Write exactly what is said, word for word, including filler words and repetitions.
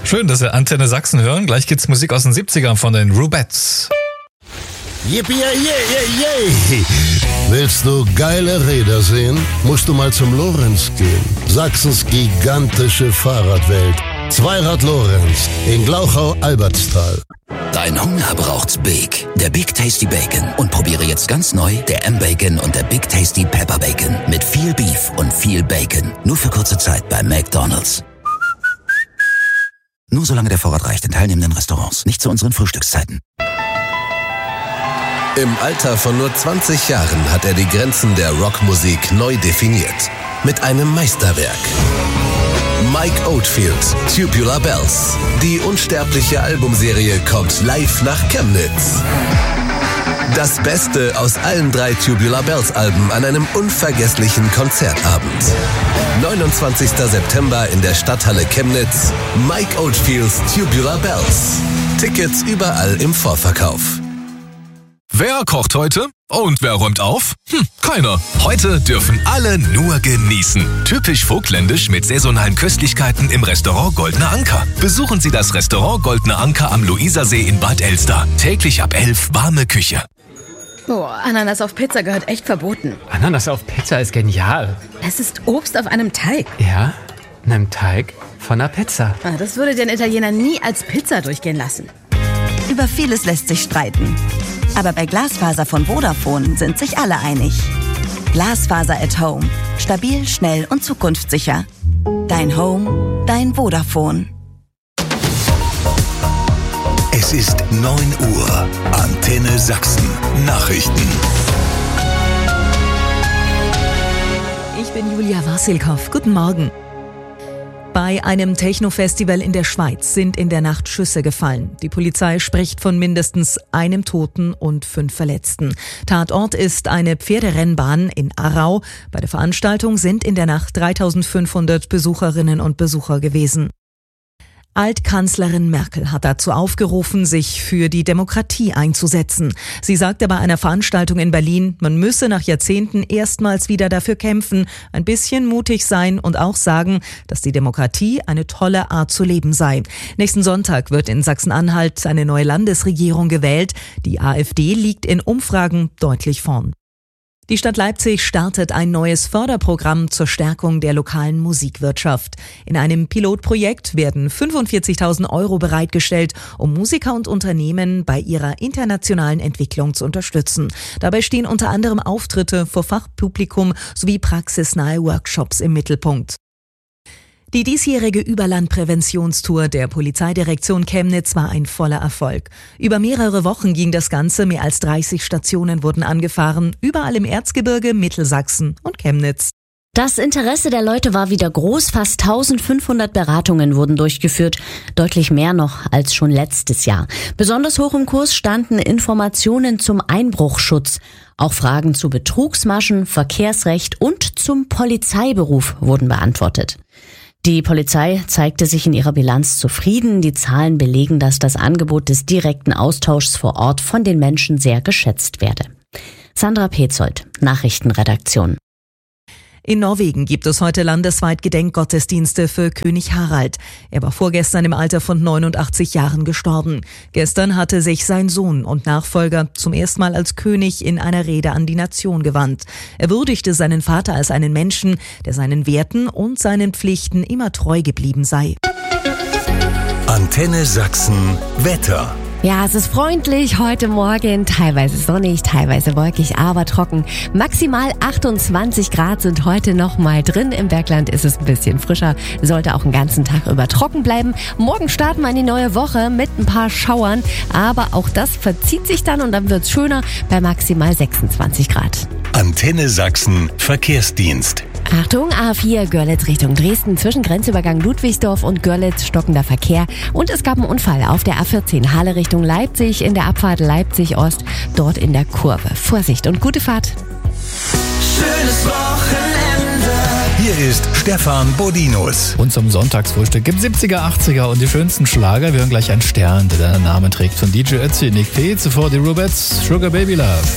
Schön, dass wir Antenne Sachsen hören. Gleich gibt's Musik aus den siebzigern von den Rubettes. Yippie, yeah, yeah, yeah. Willst du geile Räder sehen? Musst du mal zum Lorenz gehen. Sachsens gigantische Fahrradwelt. Zweirad Lorenz in Glauchau-Albertstal. Dein Hunger braucht's Big. Der Big Tasty Bacon. Und probiere jetzt ganz neu der M-Bacon und der Big Tasty Pepper Bacon. Mit viel Beef und viel Bacon. Nur für kurze Zeit bei McDonald's. Nur solange der Vorrat reicht in teilnehmenden Restaurants. Nicht zu unseren Frühstückszeiten. Im Alter von nur zwanzig Jahren hat er die Grenzen der Rockmusik neu definiert. Mit einem Meisterwerk. Mike Oldfield, Tubular Bells. Die unsterbliche Albumserie kommt live nach Chemnitz. Das Beste aus allen drei Tubular Bells Alben an einem unvergesslichen Konzertabend. neunundzwanzigster September in der Stadthalle Chemnitz. Mike Oldfields Tubular Bells. Tickets überall im Vorverkauf. Wer kocht heute? Und wer räumt auf? Hm, keiner. Heute dürfen alle nur genießen. Typisch vogtländisch mit saisonalen Köstlichkeiten im Restaurant Goldener Anker. Besuchen Sie das Restaurant Goldener Anker am Luisersee in Bad Elster. Täglich ab elf warme Küche. Boah, Ananas auf Pizza gehört echt verboten. Ananas auf Pizza ist genial. Es ist Obst auf einem Teig. Ja, einem Teig von einer Pizza. Ah, das würde den Italiener nie als Pizza durchgehen lassen. Über vieles lässt sich streiten. Aber bei Glasfaser von Vodafone sind sich alle einig. Glasfaser at Home. Stabil, schnell und zukunftssicher. Dein Home, dein Vodafone. Es ist neun Uhr. Antenne Sachsen. Nachrichten. Ich bin Julia Wasilkow. Guten Morgen. Bei einem Techno-Festival in der Schweiz sind in der Nacht Schüsse gefallen. Die Polizei spricht von mindestens einem Toten und fünf Verletzten. Tatort ist eine Pferderennbahn in Aarau. Bei der Veranstaltung sind in der Nacht dreitausendfünfhundert Besucherinnen und Besucher gewesen. Altkanzlerin Merkel hat dazu aufgerufen, sich für die Demokratie einzusetzen. Sie sagte bei einer Veranstaltung in Berlin, man müsse nach Jahrzehnten erstmals wieder dafür kämpfen, ein bisschen mutig sein und auch sagen, dass die Demokratie eine tolle Art zu leben sei. Nächsten Sonntag wird in Sachsen-Anhalt eine neue Landesregierung gewählt. Die AfD liegt in Umfragen deutlich vorn. Die Stadt Leipzig startet ein neues Förderprogramm zur Stärkung der lokalen Musikwirtschaft. In einem Pilotprojekt werden fünfundvierzigtausend Euro bereitgestellt, um Musiker und Unternehmen bei ihrer internationalen Entwicklung zu unterstützen. Dabei stehen unter anderem Auftritte vor Fachpublikum sowie praxisnahe Workshops im Mittelpunkt. Die diesjährige Überlandpräventionstour der Polizeidirektion Chemnitz war ein voller Erfolg. Über mehrere Wochen ging das Ganze, mehr als dreißig Stationen wurden angefahren, überall im Erzgebirge, Mittelsachsen und Chemnitz. Das Interesse der Leute war wieder groß, fast eintausendfünfhundert Beratungen wurden durchgeführt, deutlich mehr noch als schon letztes Jahr. Besonders hoch im Kurs standen Informationen zum Einbruchschutz. Auch Fragen zu Betrugsmaschen, Verkehrsrecht und zum Polizeiberuf wurden beantwortet. Die Polizei zeigte sich in ihrer Bilanz zufrieden. Die Zahlen belegen, dass das Angebot des direkten Austauschs vor Ort von den Menschen sehr geschätzt werde. Sandra Petzold, Nachrichtenredaktion. In Norwegen gibt es heute landesweit Gedenkgottesdienste für König Harald. Er war vorgestern im Alter von neunundachtzig Jahren gestorben. Gestern hatte sich sein Sohn und Nachfolger zum ersten Mal als König in einer Rede an die Nation gewandt. Er würdigte seinen Vater als einen Menschen, der seinen Werten und seinen Pflichten immer treu geblieben sei. Antenne Sachsen Wetter. Ja, es ist freundlich heute Morgen, teilweise sonnig, teilweise wolkig, aber trocken. Maximal achtundzwanzig Grad sind heute noch mal drin. Im Bergland ist es ein bisschen frischer, sollte auch den ganzen Tag über trocken bleiben. Morgen starten wir in die neue Woche mit ein paar Schauern, aber auch das verzieht sich dann und dann wird's schöner bei maximal sechsundzwanzig Grad. Antenne Sachsen Verkehrsdienst. Achtung, A vier Görlitz Richtung Dresden, zwischen Grenzübergang Ludwigsdorf und Görlitz stockender Verkehr. Und es gab einen Unfall auf der A vierzehn Halle Richtung Leipzig in der Abfahrt Leipzig-Ost, dort in der Kurve. Vorsicht und gute Fahrt. Schönes Wochenende. Hier ist Stefan Bodinus. Und zum Sonntagsfrühstück gibt siebziger, achtziger und die schönsten Schlager. Wir hören gleich einen Stern, der deinen Namen trägt, von D J Ötzi, Nick P. Zuvor die Rubettes, Sugar Baby Love.